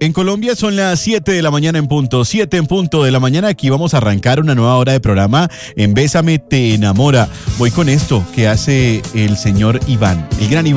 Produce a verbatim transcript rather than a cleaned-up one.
En Colombia son las siete de la mañana en punto, siete en punto de la mañana. Aquí vamos a arrancar una nueva hora de programa en Bésame te enamora. Voy con esto que hace el señor Iván, el gran Iván.